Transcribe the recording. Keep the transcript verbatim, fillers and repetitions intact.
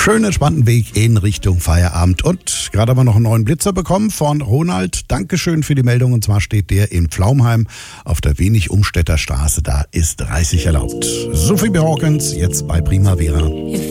Schönen entspannten Weg in Richtung Feierabend. Und gerade haben wir noch einen neuen Blitzer bekommen von Ronald. Dankeschön für die Meldung. Und zwar steht der in Pflaumheim auf der Wenig-Umstädter Straße. Da ist dreißig erlaubt. Sophie B. Hawkins jetzt bei Primavera.